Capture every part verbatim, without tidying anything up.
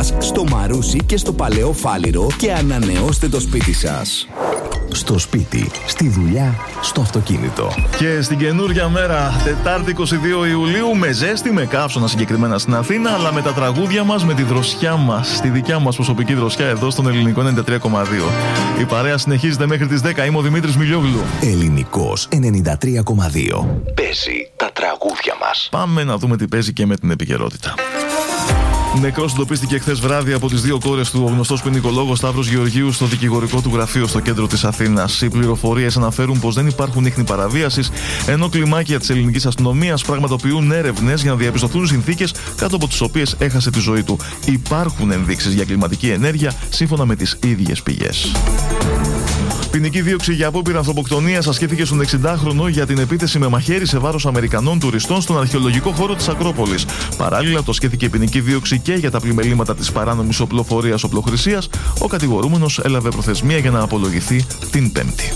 μας στο Μαρούσι και στο Παλαιό Φάληρο και ανανεώστε το σπίτι σας. Στο σπίτι, στη δουλειά, στο αυτοκίνητο. Και στην καινούργια μέρα, Τετάρτη είκοσι δύο Ιουλίου, με ζέστη, με καύσωνα συγκεκριμένα στην Αθήνα, αλλά με τα τραγούδια μας, με τη δροσιά μας, στη δικιά μας προσωπική δροσιά εδώ στον Ελληνικό ενενήντα τρία κόμμα δύο. Η παρέα συνεχίζεται μέχρι τις δέκα. Είμαι ο Δημήτρης Μιλιόγλου. Ελληνικός ενενήντα τρία κόμμα δύο. Παίζει τα τραγούδια μας. Πάμε να δούμε τι παίζει και με την επικαιρότητα. Νεκρός εντοπίστηκε χθες βράδυ από τις δύο κόρες του ο γνωστός ποινικολόγος Σταύρος Γεωργίου στο δικηγορικό του γραφείο στο κέντρο της Αθήνας. Οι πληροφορίες αναφέρουν πως δεν υπάρχουν ίχνη παραβίασης, ενώ κλιμάκια της ελληνικής αστυνομίας πραγματοποιούν έρευνες για να διαπιστωθούν συνθήκες κάτω από τις οποίες έχασε τη ζωή του. Υπάρχουν ενδείξεις για κλιματική ενέργεια σύμφωνα με τις ίδιες πηγές. Ποινική δίωξη για απόπειρα ανθρωποκτονίας ασκήθηκε στον εξηντάχρονο για την επίθεση με μαχαίρι σε βάρος Αμερικανών τουριστών στον αρχαιολογικό χώρο της Ακρόπολης. Παράλληλα, το ασκήθηκε ποινική δίωξη και για τα πλημελήματα της παράνομης οπλοφορίας οπλοχρησίας. Ο κατηγορούμενος έλαβε προθεσμία για να απολογηθεί την Πέμπτη.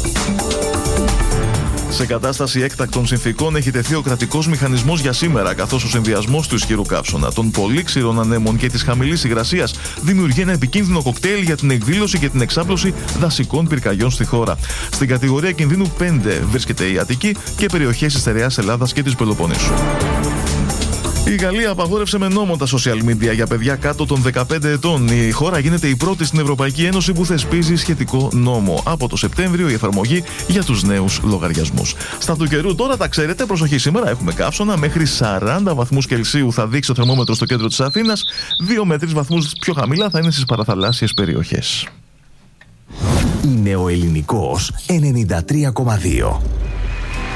Σε κατάσταση έκτακτων συνθηκών έχει τεθεί ο κρατικός μηχανισμός για σήμερα, καθώς ο συνδυασμός του ισχυρού καύσωνα, των πολύ ξηρών ανέμων και της χαμηλής υγρασίας δημιουργεί ένα επικίνδυνο κοκτέιλ για την εκδήλωση και την εξάπλωση δασικών πυρκαγιών στη χώρα. Στην κατηγορία κινδύνου πέντε βρίσκεται η Αττική και περιοχές της στερεάς Ελλάδας και της Πελοποννήσου. Η Γαλλία απαγόρευσε με νόμο τα social media για παιδιά κάτω των δεκαπέντε ετών. Η χώρα γίνεται η πρώτη στην Ευρωπαϊκή Ένωση που θεσπίζει σχετικό νόμο. Από το Σεπτέμβριο η εφαρμογή για τους νέους λογαριασμούς. Στα του καιρού τώρα τα ξέρετε, προσοχή, σήμερα έχουμε καύσωνα. Μέχρι σαράντα βαθμούς Κελσίου θα δείξει το θερμόμετρο στο κέντρο της Αθήνας. δύο με τρεις βαθμούς πιο χαμηλά θα είναι στις παραθαλάσσιες περιοχές. Είναι ο Ελληνικός ενενήντα τρία κόμμα δύο.